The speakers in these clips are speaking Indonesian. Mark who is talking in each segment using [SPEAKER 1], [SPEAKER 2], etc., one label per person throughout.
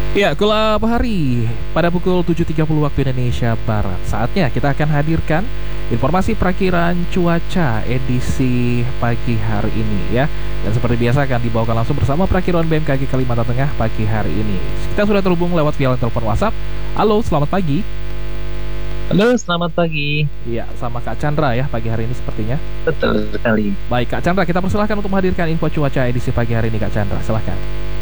[SPEAKER 1] Ya, gelap hari pada pukul 7.30 waktu Indonesia Barat. Saatnya kita akan hadirkan informasi perakiran cuaca edisi pagi hari ini ya. Dan seperti biasa akan dibawakan langsung bersama perakiran BMKG Kalimantan Tengah pagi hari ini. Kita sudah terhubung lewat via telepon WhatsApp. Halo, selamat pagi.
[SPEAKER 2] Halo, selamat pagi.
[SPEAKER 1] Iya, sama Kak Chandra ya pagi hari ini sepertinya.
[SPEAKER 2] Betul sekali.
[SPEAKER 1] Baik, Kak Chandra, kita persilahkan untuk menghadirkan info cuaca edisi pagi hari ini, Kak Chandra. Silahkan.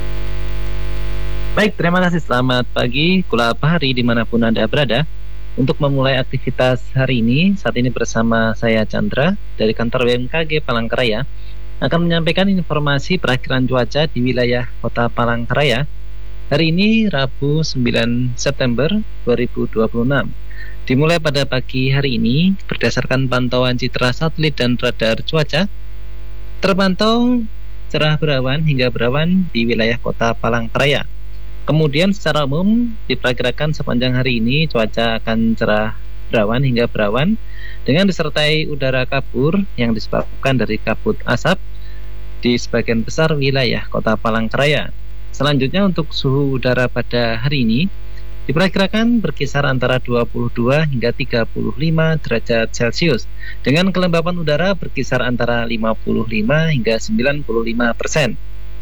[SPEAKER 2] Baik, terima kasih. Selamat pagi, kulap hari dimanapun Anda berada. Untuk memulai aktivitas hari ini, saat ini bersama saya Chandra dari kantor BMKG Palangkaraya akan menyampaikan informasi perakhiran cuaca di wilayah Kota Palangkaraya. Hari ini Rabu 9 September 2026. Dimulai pada pagi hari ini, berdasarkan pantauan citra satelit dan radar cuaca, terpantau cerah berawan hingga berawan di wilayah Kota Palangkaraya. Kemudian secara umum diperkirakan sepanjang hari ini cuaca akan cerah berawan hingga berawan dengan disertai udara kabur yang disebabkan dari kabut asap di sebagian besar wilayah Kota Palangkaraya. Selanjutnya untuk suhu udara pada hari ini diperkirakan berkisar antara 22 hingga 35 derajat Celcius dengan kelembapan udara berkisar antara 55 hingga 95%.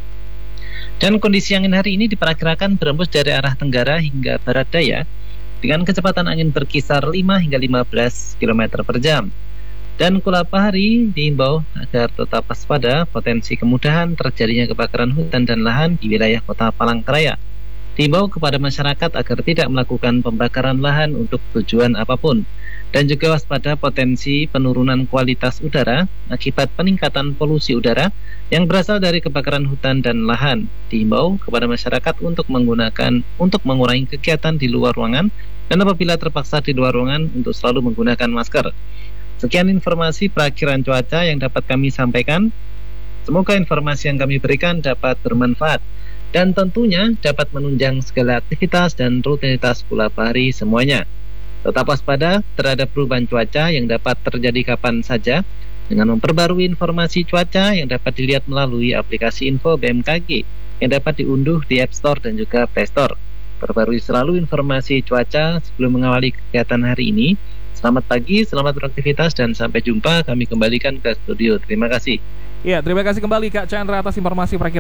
[SPEAKER 2] Dan kondisi angin hari ini diperkirakan berembus dari arah tenggara hingga barat daya dengan kecepatan angin berkisar 5 hingga 15 km per jam. Dan kulapa hari diimbau agar tetap waspada potensi kemudahan terjadinya kebakaran hutan dan lahan di wilayah Kota Palangkaraya. Diimbau kepada masyarakat agar tidak melakukan pembakaran lahan untuk tujuan apapun. Dan juga waspada potensi penurunan kualitas udara akibat peningkatan polusi udara yang berasal dari kebakaran hutan dan lahan. Diimbau kepada masyarakat untuk mengurangi kegiatan di luar ruangan dan apabila terpaksa di luar ruangan untuk selalu menggunakan masker. Sekian informasi perakhiran cuaca yang dapat kami sampaikan. Semoga informasi yang kami berikan dapat bermanfaat dan tentunya dapat menunjang segala aktivitas dan rutinitas kulapa hari semuanya. Tetap waspada terhadap perubahan cuaca yang dapat terjadi kapan saja dengan memperbarui informasi cuaca yang dapat dilihat melalui aplikasi info BMKG yang dapat diunduh di App Store dan juga Play Store. Perbarui selalu informasi cuaca sebelum mengawali kegiatan hari ini. Selamat pagi, selamat beraktivitas dan sampai jumpa. Kami kembalikan ke studio. Terima kasih.
[SPEAKER 1] Iya, terima kasih kembali Kak Chandra atas informasi perakiran